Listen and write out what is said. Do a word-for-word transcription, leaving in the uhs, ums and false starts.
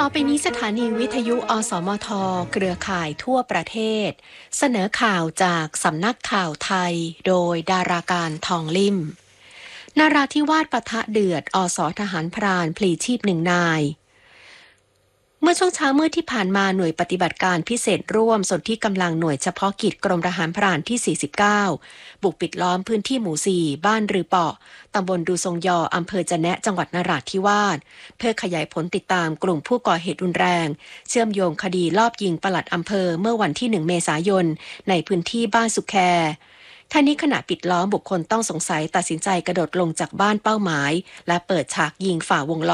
ไปนี้สถานีวิทยุอสมทเครือข่ายทั่วประเทศเสนอข่าวจากสำนักข่าวไทยโดยดาราการทองลิ่มนราธิวาสปะทะเดือดอสทหารพรานพลีชีพหนึ่งนายเมื่อช่วงเช้ามืดที่ผ่านมาหน่วยปฏิบัติการพิเศษร่วมส่วนที่กำลังหน่วยเฉพาะกิจกรมทหารพรานที่สี่สิบเก้าบุกปิดล้อมพื้นที่หมู่สี่บ้านรือเปาะตำบลดูทรงยออำเภอจะแนะจังหวัดนราธิวาสเพื่อขยายผลติดตามกลุ่มผู้ก่อเหตุรุนแรงเชื่อมโยงคดีลอบยิงปลัดอำเภอเมื่อวันที่หนึ่งเมษายนในพื้นที่บ้านสุแคท่านี้ขณะปิดล้อมบุคคลต้องสงสัยตัดสินใจกระโดดลงจากบ้านเป้าหมายและเปิดฉากยิงฝ่าวงล้อม